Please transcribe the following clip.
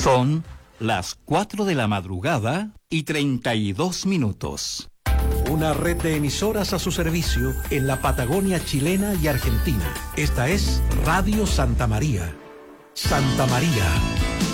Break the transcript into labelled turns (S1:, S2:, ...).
S1: Son las 4 de la madrugada y 32 minutos.
S2: Una red de emisoras a su servicio en la Patagonia chilena y argentina. Esta es Radio Santa María. Santa María,